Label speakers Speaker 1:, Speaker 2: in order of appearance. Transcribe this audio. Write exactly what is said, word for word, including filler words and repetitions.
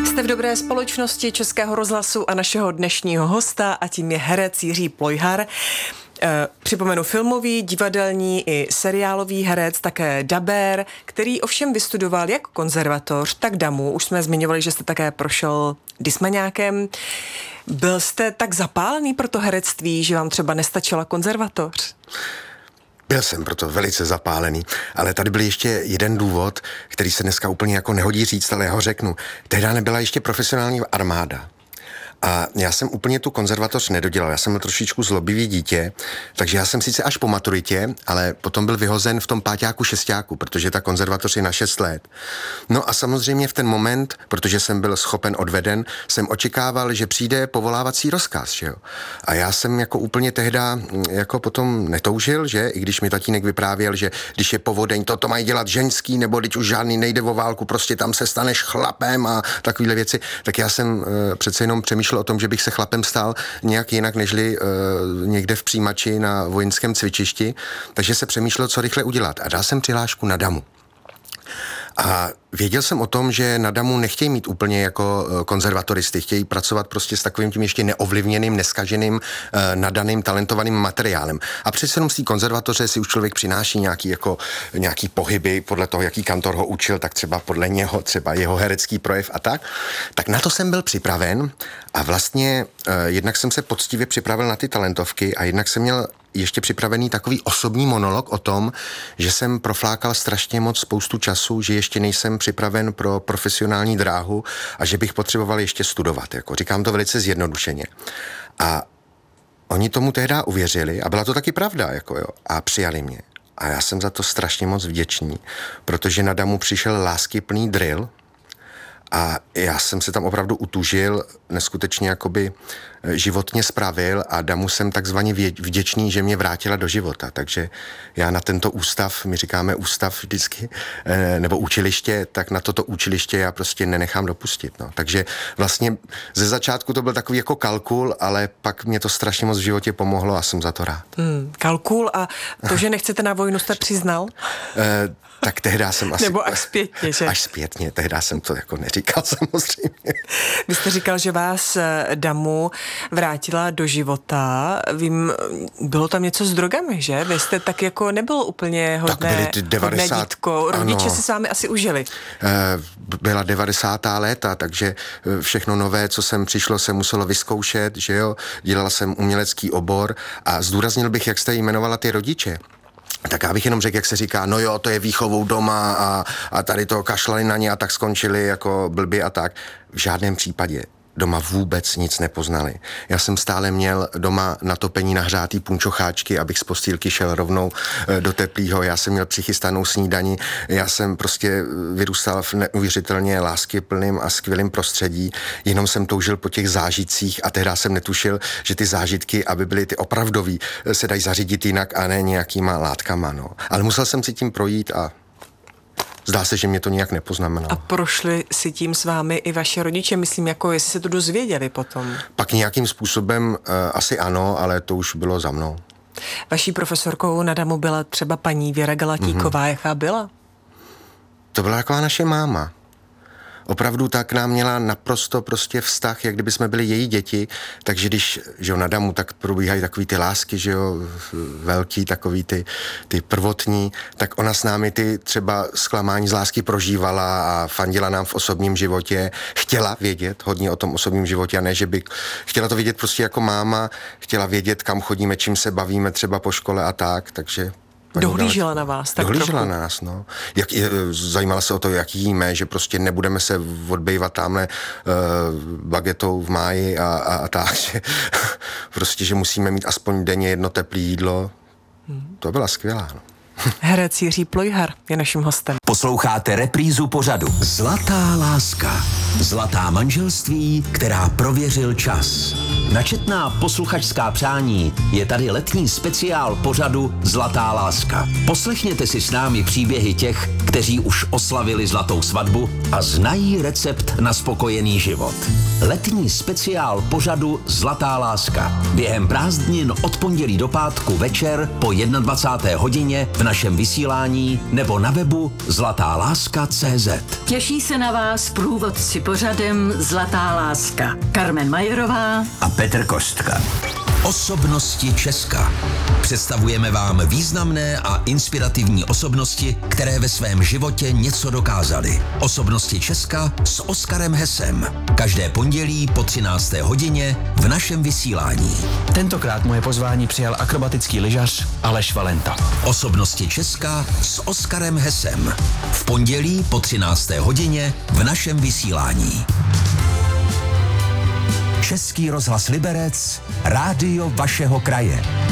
Speaker 1: Jste v dobré společnosti Českého rozhlasu a našeho dnešního hosta, a tím je herec Jiří Plojhar. E, připomenu filmový, divadelní i seriálový herec, také dabér, který ovšem vystudoval jak konzervatoř, tak damu. Už jsme zmiňovali, že jste také prošel Dysmaňákem. Byl jste tak zapálený pro to herectví, že vám třeba nestačila konzervatoř?
Speaker 2: Byl jsem proto velice zapálený, ale tady byl ještě jeden důvod, který se dneska úplně jako nehodí říct, ale já ho řeknu. Tehdy nebyla ještě profesionální armáda. A já jsem úplně tu konzervatoř nedodělal, já jsem byl trošičku zlobivý dítě, takže já jsem sice až po maturitě, ale potom byl vyhozen v tom páťáku, šestáku, protože ta konzervatoř je na šest let. No a samozřejmě v ten moment, protože jsem byl schopen odveden, jsem očekával, že přijde povolávací rozkaz, že jo. A já jsem jako úplně tehda jako potom netoužil, že, i když mi tatínek vyprávěl, že když je povodeň, to to mají dělat ženský, nebo když už žádný nejde o válku, prostě tam se staneš chlapem a takovýhle věci, tak já jsem uh, přece jenom přemýšlel o tom, že bych se chlapem stal nějak jinak, nežli uh, někde v přijímači na vojenském cvičišti, takže se přemýšlel, co rychle udělat. A dal jsem přihlášku na damu. A věděl jsem o tom, že na damu nechtějí mít úplně jako konzervatoristy, chtějí pracovat prostě s takovým tím ještě neovlivněným, neskaženým, nadaným, talentovaným materiálem. A přece jenom z té konzervatoře si už člověk přináší nějaký, jako, nějaký pohyby, podle toho, jaký kantor ho učil, tak třeba podle něho, třeba jeho herecký projev a tak. Tak na to jsem byl připraven a vlastně eh, jednak jsem se poctivě připravil na ty talentovky a jednak jsem měl ještě připravený takový osobní monolog o tom, že jsem proflákal strašně moc spoustu času, že ještě nejsem připraven pro profesionální dráhu a že bych potřeboval ještě studovat. Jako. Říkám to velice zjednodušeně. A oni tomu tehdy uvěřili a byla to taky pravda. Jako jo, a přijali mě. A já jsem za to strašně moc vděčný, protože na damu přišel láskyplný drill a já jsem se tam opravdu utužil, neskutečně jakoby životně spravil a damu jsem takzvaně vděčný, že mě vrátila do života. Takže já na tento ústav, my říkáme ústav vždycky, nebo učiliště, tak na toto učiliště já prostě nenechám dopustit. No. Takže vlastně ze začátku to byl takový jako kalkul, ale pak mě to strašně moc v životě pomohlo a jsem za to rád.
Speaker 1: Hmm, kalkul a to, že nechcete na vojnu, jste přiznal?
Speaker 2: E, tak tehdy jsem asi...
Speaker 1: Nebo až zpětně, že?
Speaker 2: Až zpětně, tehdy jsem to jako neříkal samozřejmě.
Speaker 1: Vy jste říkal, že vás damu vrátila do života. Vím, bylo tam něco s drogami, že? Vy jste tak jako nebyl úplně hodné, hodné dítko. Rodiče ano. si s vámi asi užili.
Speaker 2: Byla devadesátá léta, takže všechno nové, co sem přišlo, se muselo vyzkoušet, že jo? Dělala jsem umělecký obor a zdůraznil bych, jak jste jmenovala ty rodiče. Tak já bych jenom řekl, jak se říká, no jo, to je výchovou doma a, a tady to kašlali na ně a tak skončili jako blbě a tak. V žádném případě. Doma vůbec nic nepoznali. Já jsem stále měl doma natopení nahřátý punčocháčky, abych z postýlky šel rovnou do teplýho. Já jsem měl přichystanou snídani. Já jsem prostě vyrůstal v neuvěřitelně láskyplným a skvělým prostředí. Jenom jsem toužil po těch zážitcích a tehdy jsem netušil, že ty zážitky, aby byly ty opravdový, se dají zařídit jinak a ne nějakýma látkama. No. Ale musel jsem si tím projít a zdá se, že mě to nějak nepoznamenalo.
Speaker 1: A prošli si tím s vámi i vaše rodiče, myslím, jako jestli se to dozvěděli potom?
Speaker 2: Pak nějakým způsobem uh, asi ano, ale to už bylo za mnou.
Speaker 1: Vaší profesorkou na damu byla třeba paní Věra Galatíková, mm-hmm. jaká byla?
Speaker 2: To byla taková naše máma. Opravdu tak nám měla naprosto prostě vztah, jak kdyby jsme byli její děti, takže když, že jo, na damu, tak probíhají takový ty lásky, že jo, velký, takový ty, ty prvotní, tak ona s námi ty třeba zklamání z lásky prožívala a fandila nám v osobním životě, chtěla vědět hodně o tom osobním životě a ne, že by chtěla to vědět prostě jako máma, chtěla vědět, kam chodíme, čím se bavíme třeba po škole a tak, takže...
Speaker 1: Dohlížela na vás, tak
Speaker 2: Dohlížela
Speaker 1: trochu.
Speaker 2: na nás, no. Jak, zajímala se o to, jak jíme, že prostě nebudeme se odbejvat tamhle uh, bagetou v máji a, a, a tak, že prostě, že musíme mít aspoň denně jedno teplé jídlo. Hmm. To byla skvělá, no.
Speaker 1: Herec Jiří Plojhar je naším hostem.
Speaker 3: Posloucháte reprízu pořadu Zlatá láska. Zlatá manželství, která prověřil čas. Na četná posluchačská přání je tady letní speciál pořadu Zlatá láska. Poslechněte si s námi příběhy těch, kteří už oslavili zlatou svatbu a znají recept na spokojený život. Letní speciál pořadu Zlatá láska. Během prázdnin od pondělí do pátku večer po dvacáté jedné hodině v našem vysílání nebo na webu zlatá láska tečka cé zet.
Speaker 4: Těší se na vás průvodci pořadem Zlatá láska. Carmen Majerová
Speaker 3: A Petr Kostka. Osobnosti Česka. Představujeme vám významné a inspirativní osobnosti, které ve svém životě něco dokázaly. Osobnosti Česka s Oskarem Hesem. Každé pondělí po třinácté hodině v našem vysílání.
Speaker 5: Tentokrát moje pozvání přijal akrobatický lyžař Aleš Valenta.
Speaker 3: Osobnosti Česka s Oskarem Hesem. V pondělí po třinácté hodině v našem vysílání. Český rozhlas Liberec, rádio vašeho kraje.